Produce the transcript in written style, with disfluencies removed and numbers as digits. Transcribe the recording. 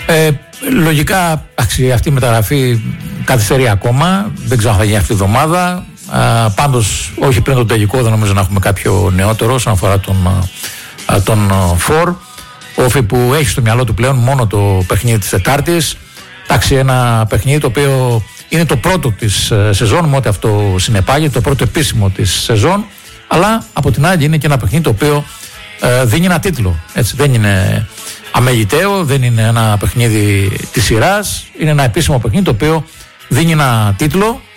Λογικά αυτή η μεταγραφή καθυστερεί ακόμα. Δεν ξέρω αν θα γίνει αυτή τη εβδομάδα. Πάντως, όχι πριν τον τελικό, δεν νομίζω να έχουμε κάποιο νεότερο όσον αφορά τον Φορ. Ο Όφη που έχει στο μυαλό του πλέον μόνο το παιχνίδι της Τετάρτης. Εντάξει, ένα παιχνίδι το οποίο είναι το πρώτο της σεζόν, με ό,τι αυτό συνεπάγεται, το πρώτο επίσημο της σεζόν. Αλλά από την άλλη είναι και ένα παιχνίδι το οποίο δίνει ένα τίτλο. Έτσι, δεν είναι αμεληταίο, δεν είναι ένα παιχνίδι της σειράς. Είναι ένα επίσημο παιχνίδι το οποίο δίνει ένα τίτλο